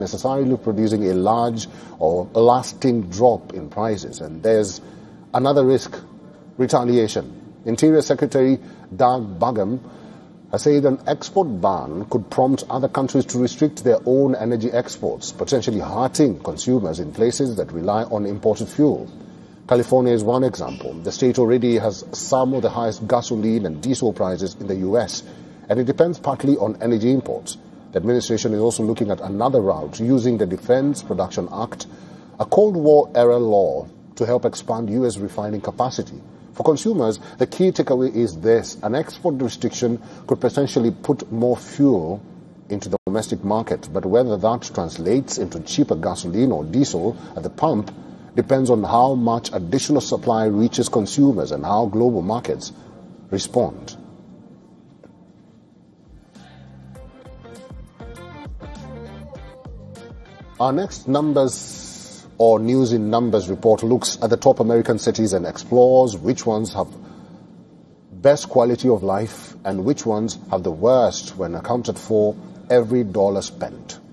necessarily producing a large or lasting drop in prices. And there's another risk: retaliation. Interior Secretary Doug Burgum has said an export ban could prompt other countries to restrict their own energy exports, potentially hurting consumers in places that rely on imported fuel. California is one example. The state already has some of the highest gasoline and diesel prices in the U.S., and it depends partly on energy imports. The administration is also looking at another route, using the Defense Production Act, a Cold War-era law, to help expand U.S. refining capacity. For consumers, the key takeaway is this: an export restriction could potentially put more fuel into the domestic market, but whether that translates into cheaper gasoline or diesel at the pump depends on how much additional supply reaches consumers and how global markets respond. Our next numbers or news in numbers report looks at the top American cities and explores which ones have best quality of life and which ones have the worst when accounted for every dollar spent.